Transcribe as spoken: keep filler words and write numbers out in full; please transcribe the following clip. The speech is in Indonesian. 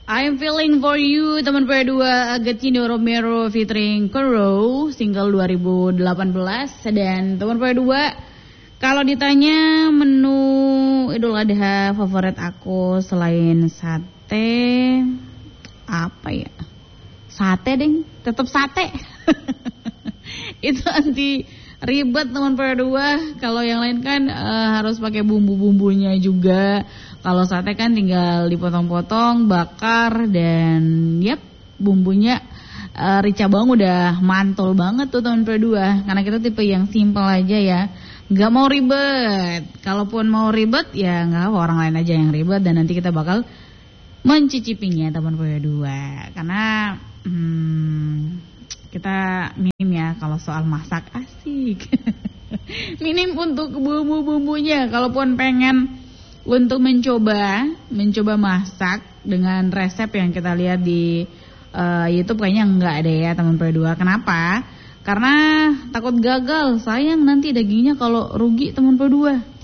I'm Feeling For You, teman P dua Agustino Romero featuring Koro, single dua ribu delapan belas. Dan teman P dua, kalau ditanya menu Idul Adha favorit aku selain sate, apa ya? Sate deng, tetap sate. Itu anti ribet teman P dua. Kalau yang lain kan uh, harus pakai bumbu-bumbunya juga. Kalau sate kan tinggal dipotong-potong, bakar, dan yap, bumbunya uh, Rica Bawang udah mantul banget tuh teman P dua. Karena kita tipe yang simple aja ya, nggak mau ribet. Kalaupun mau ribet ya nggak apa, orang lain aja yang ribet. Dan nanti kita bakal mencicipinya teman P dua. Karena hmm, kita minim ya kalau soal masak, asik. Minim untuk bumbu-bumbunya. Kalaupun pengen untuk mencoba mencoba masak dengan resep yang kita lihat di uh, YouTube, kayaknya enggak deh ya teman P dua. Kenapa? Karena takut gagal, sayang nanti dagingnya kalau rugi teman P dua.